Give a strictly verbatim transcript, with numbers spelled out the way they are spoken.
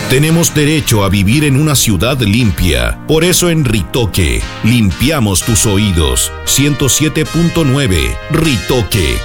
Tenemos derecho a vivir en una ciudad limpia. Por eso en Ritoque, limpiamos tus oídos. ciento siete punto nueve, Ritoque.